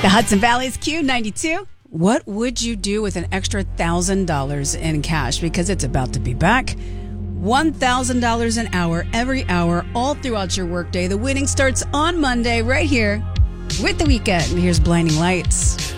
The Hudson Valley's Q92. What would you do with an extra $1,000 in cash? Because it's about to be back. $1,000 an hour, every hour, all throughout your workday. The winning starts on Monday right here with The Weeknd. Here's Blinding Lights.